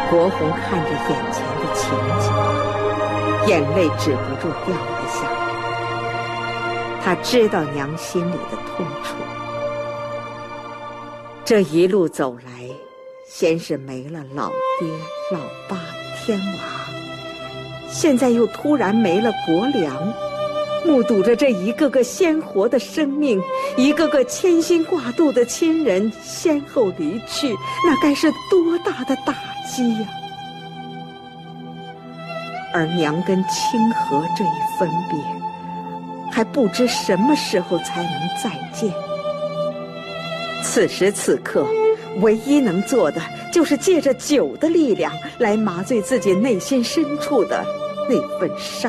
国红看着眼前的情景，眼泪止不住掉了下来。他知道娘心里的痛楚。这一路走来，先是没了老爹、老爸、天娃，现在又突然没了国良，目睹着这一个个鲜活的生命，一个个牵心挂肚的亲人先后离去，那该是多大的打击呀！而娘跟清河这一分别，还不知什么时候才能再见。此时此刻，唯一能做的就是借着酒的力量来麻醉自己内心深处的那份伤。